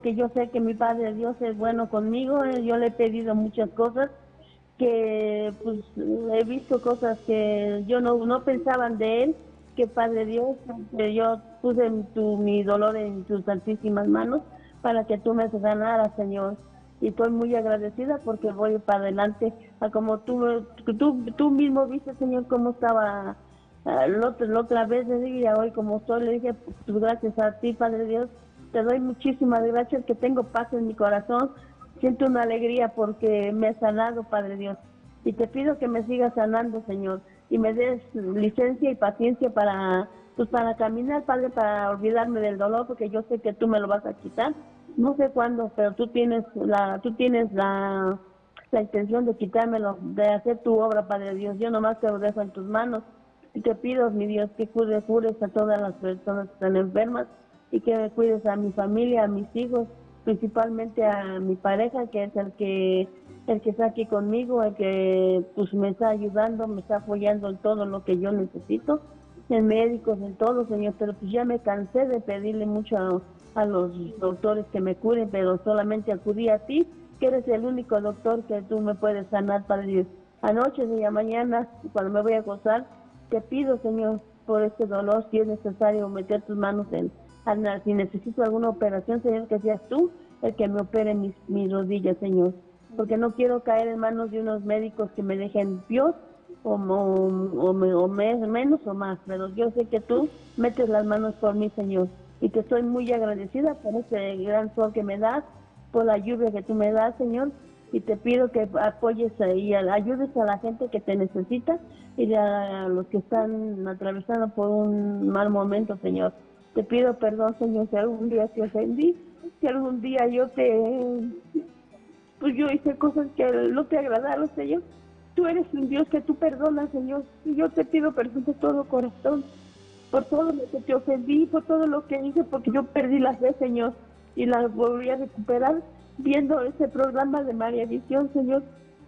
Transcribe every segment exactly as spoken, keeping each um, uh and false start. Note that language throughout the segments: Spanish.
que yo sé que mi Padre Dios es bueno conmigo. eh, Yo le he pedido muchas cosas, que pues he visto cosas que yo no, no pensaban de Él, que Padre Dios, que yo puse en tu, mi dolor en tus santísimas manos para que tú me sanaras, Señor. Y estoy muy agradecida porque voy para adelante, a como tú, tú, tú mismo viste, Señor, cómo estaba ah, la otra, la otra vez, le dije, y hoy como estoy, le dije, pues gracias a ti, Padre Dios, te doy muchísimas gracias, que tengo paz en mi corazón, siento una alegría porque me has sanado, Padre Dios. Y te pido que me sigas sanando, Señor, y me des licencia y paciencia para, pues para caminar, Padre, para olvidarme del dolor, porque yo sé que tú me lo vas a quitar. No sé cuándo, pero tú tienes la, tú tienes la, la intención de quitármelo, de hacer tu obra, Padre Dios. Yo nomás te lo dejo en tus manos. Y te pido, mi Dios, que cuides, cures a todas las personas que están enfermas y que cuides a mi familia, a mis hijos, principalmente a mi pareja, que es el que el que está aquí conmigo, el que pues me está ayudando, me está apoyando en todo lo que yo necesito, en médicos, en todo, Señor, pero pues ya me cansé de pedirle mucho a, a los doctores que me curen, pero solamente acudí a ti, que eres el único doctor que tú me puedes sanar, Padre Dios. Anoche y a mañana, cuando me voy a acostar, te pido, Señor, por este dolor, si es necesario meter tus manos en, en si necesito alguna operación, Señor, que seas tú el que me opere mis, mis rodillas, Señor, porque no quiero caer en manos de unos médicos que me dejen peor o, o, o, me, o me, menos o más, pero yo sé que tú metes las manos por mí, Señor, y te estoy muy agradecida por este gran sol que me das, por la lluvia que tú me das, Señor, y te pido que apoyes y ayudes a la gente que te necesita y a los que están atravesando por un mal momento, Señor. Te pido perdón, Señor, si algún día te ofendí, si algún día yo te... pues yo hice cosas que no te agradaron, Señor. Tú eres un Dios que tú perdonas, Señor, y yo te pido perdón de todo corazón por todo lo que te ofendí, por todo lo que hice, porque yo perdí la fe, Señor, y la volví a recuperar viendo ese programa de María Visión, Señor.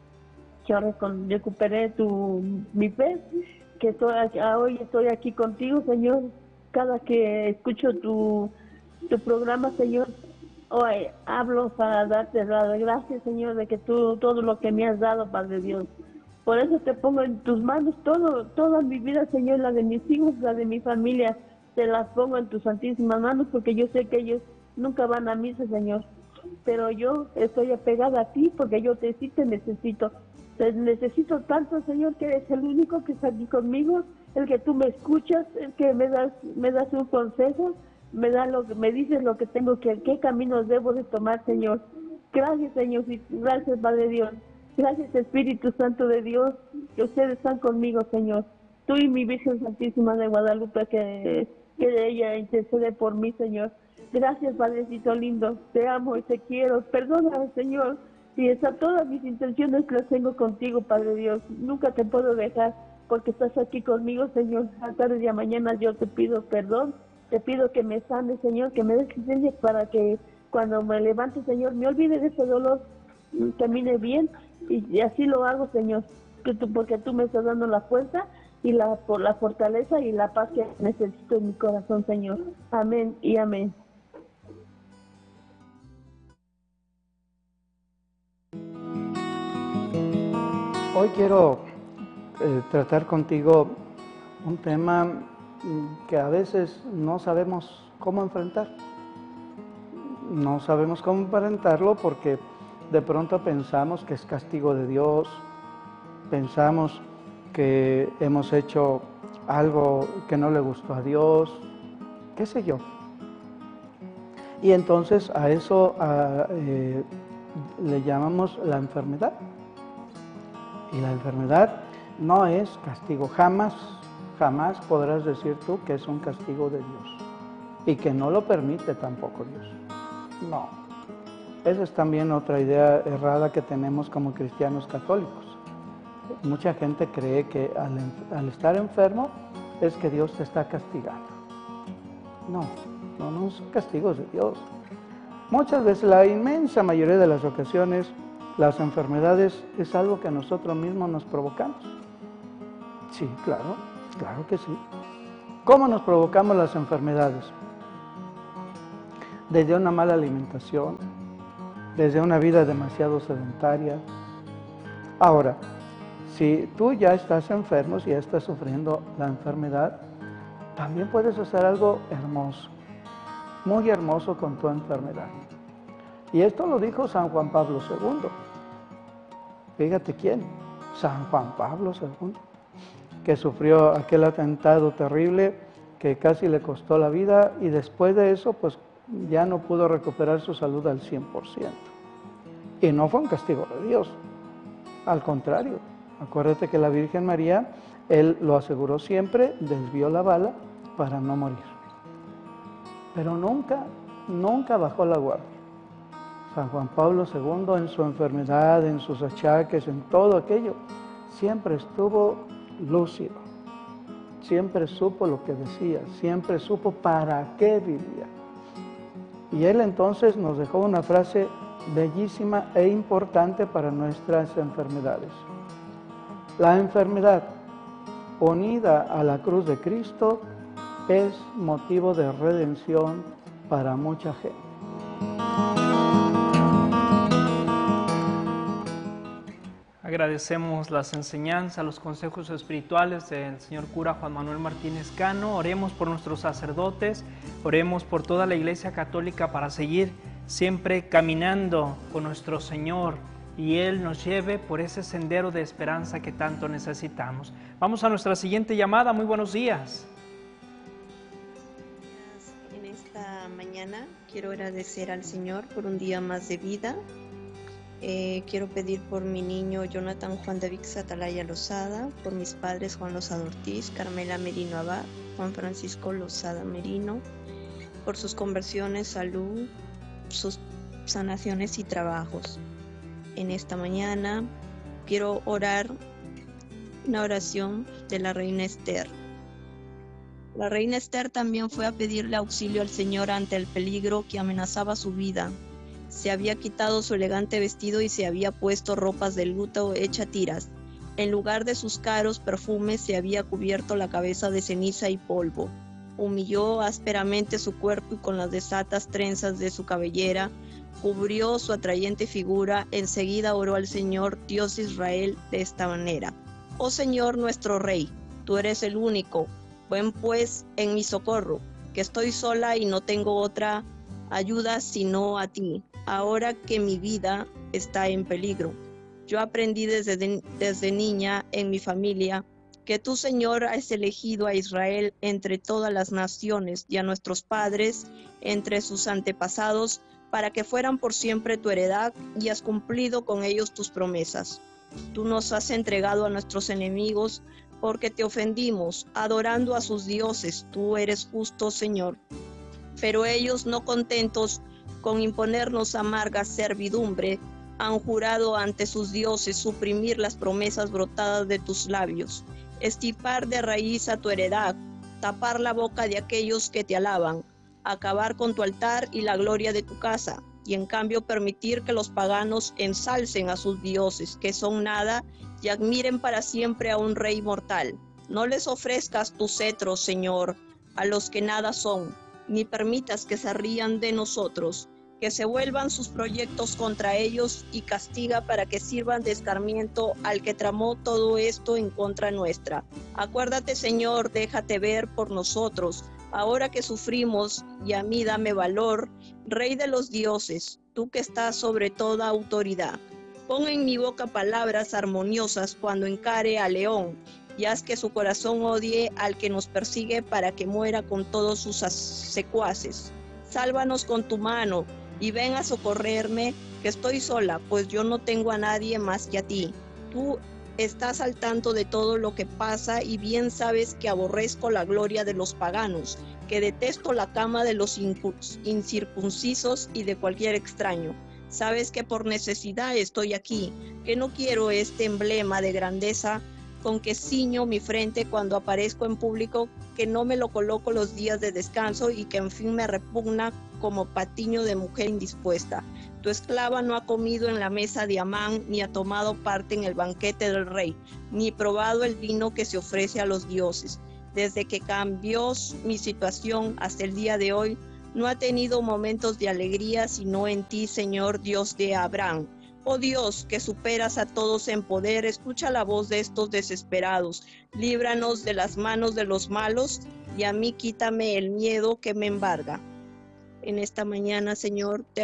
Yo recuperé tu, mi fe, que estoy, hoy estoy aquí contigo, Señor. Cada que escucho tu, tu programa, Señor, hoy hablo para darte las gracias, Señor, de que tú, todo lo que me has dado, Padre Dios. Por eso te pongo en tus manos todo, toda mi vida, Señor, la de mis hijos, la de mi familia, te las pongo en tus santísimas manos, porque yo sé que ellos nunca van a misa, Señor. Pero yo estoy apegada a ti, porque yo te sí te necesito. Te necesito tanto, Señor, que eres el único que está aquí conmigo, el que tú me escuchas, el que me das, me das un consejo, me da lo que me dices lo que tengo que, qué caminos debo de tomar, Señor. Gracias, Señor, y gracias, Padre Dios. Gracias, Espíritu Santo de Dios, que ustedes están conmigo, Señor. Tú y mi Virgen Santísima de Guadalupe, que, que ella intercede por mí, Señor. Gracias, Padrecito lindo. Te amo y te quiero. Perdóname, Señor. Y esas todas mis intenciones las tengo contigo, Padre Dios. Nunca te puedo dejar porque estás aquí conmigo, Señor. A tarde y a mañana yo te pido perdón. Te pido que me sanes, Señor, que me des licencia para que cuando me levante, Señor, me olvide de ese dolor, camine bien. Y así lo hago, Señor, que tú, porque tú me estás dando la fuerza y la, por la fortaleza y la paz que necesito en mi corazón, Señor. Amén y amén. Hoy quiero eh, tratar contigo un tema que a veces no sabemos cómo enfrentar. No sabemos cómo enfrentarlo porque de pronto pensamos que es castigo de Dios, pensamos que hemos hecho algo que no le gustó a Dios, qué sé yo. Y entonces a eso a, eh, le llamamos la enfermedad. Y la enfermedad no es castigo, jamás, jamás podrás decir tú que es un castigo de Dios y que no lo permite tampoco Dios. No, esa es también otra idea errada que tenemos como cristianos católicos. Mucha gente cree que al, al estar enfermo es que Dios te está castigando. No, no, no son castigos de Dios. Muchas veces, la inmensa mayoría de las ocasiones, las enfermedades es algo que nosotros mismos nos provocamos. Sí, claro, claro que sí. ¿Cómo nos provocamos las enfermedades? desde una mala alimentación, desde una vida demasiado sedentaria. Ahora, si tú ya estás enfermo, si ya estás sufriendo la enfermedad, también puedes hacer algo hermoso, muy hermoso con tu enfermedad. Y esto lo dijo San Juan Pablo segundo. Fíjate quién, San Juan Pablo segundo, que sufrió aquel atentado terrible que casi le costó la vida y después de eso pues ya no pudo recuperar su salud al cien por ciento. Y no fue un castigo de Dios, al contrario. Acuérdate que la Virgen María, él lo aseguró siempre, desvió la bala para no morir. Pero nunca, nunca bajó la guardia. San Juan Pablo segundo en su enfermedad, en sus achaques, en todo aquello, siempre estuvo lúcido. Siempre supo lo que decía, siempre supo para qué vivía. Y él entonces nos dejó una frase bellísima e importante para nuestras enfermedades. La enfermedad unida a la cruz de Cristo es motivo de redención para mucha gente. Agradecemos las enseñanzas, los consejos espirituales del señor cura Juan Manuel Martínez Cano. Oremos por nuestros sacerdotes, oremos por toda la Iglesia Católica para seguir siempre caminando con nuestro Señor y Él nos lleve por ese sendero de esperanza que tanto necesitamos. Vamos a nuestra siguiente llamada. Muy buenos días. En esta mañana quiero agradecer al Señor por un día más de vida. Eh, quiero pedir por mi niño Jonathan Juan David Satalaya Lozada, por mis padres Juan Lozada Ortiz, Carmela Merino Abad, Juan Francisco Lozada Merino, por sus conversiones, salud, sus sanaciones y trabajos. En esta mañana quiero orar una oración de la reina Esther. La reina Esther también fue a pedirle auxilio al Señor ante el peligro que amenazaba su vida. Se había quitado su elegante vestido y se había puesto ropas de luto hecha tiras. En lugar de sus caros perfumes se había cubierto la cabeza de ceniza y polvo. Humilló ásperamente su cuerpo y con las desatas trenzas de su cabellera cubrió su atrayente figura. Enseguida oró al Señor, Dios de Israel, de esta manera: Oh Señor nuestro Rey, tú eres el único. Ven pues en mi socorro, que estoy sola y no tengo otra ayuda sino a ti, ahora que mi vida está en peligro. Yo aprendí desde, de, desde niña en mi familia que tú, Señor, has elegido a Israel entre todas las naciones y a nuestros padres entre sus antepasados para que fueran por siempre tu heredad, y has cumplido con ellos tus promesas. Tú nos has entregado a nuestros enemigos porque te ofendimos, adorando a sus dioses. Tú eres justo, Señor. Pero ellos, no contentos con imponernos amarga servidumbre, han jurado ante sus dioses suprimir las promesas brotadas de tus labios, estipar de raíz a tu heredad, tapar la boca de aquellos que te alaban, acabar con tu altar y la gloria de tu casa, y en cambio permitir que los paganos ensalcen a sus dioses, que son nada, y admiren para siempre a un rey mortal. No les ofrezcas tu cetro, Señor, a los que nada son, ni permitas que se rían de nosotros, que se vuelvan sus proyectos contra ellos, y castiga para que sirvan de escarmiento al que tramó todo esto en contra nuestra. Acuérdate, Señor, déjate ver por nosotros, ahora que sufrimos, y a mí dame valor, Rey de los dioses, tú que estás sobre toda autoridad. Pon en mi boca palabras armoniosas cuando encare al león, y haz que su corazón odie al que nos persigue para que muera con todos sus secuaces. Sálvanos con tu mano y ven a socorrerme, que estoy sola, pues yo no tengo a nadie más que a ti. Tú estás al tanto de todo lo que pasa y bien sabes que aborrezco la gloria de los paganos, que detesto la cama de los incircuncisos y de cualquier extraño. Sabes que por necesidad estoy aquí, que no quiero este emblema de grandeza con que ciño mi frente cuando aparezco en público, que no me lo coloco los días de descanso y que en fin me repugna como patiño de mujer indispuesta. Tu esclava no ha comido en la mesa de Amán, ni ha tomado parte en el banquete del rey, ni probado el vino que se ofrece a los dioses. Desde que cambió mi situación hasta el día de hoy, no ha tenido momentos de alegría sino en ti, Señor, Dios de Abraham. Oh Dios, que superas a todos en poder, escucha la voz de estos desesperados. Líbranos de las manos de los malos y a mí quítame el miedo que me embarga. En esta mañana, Señor, te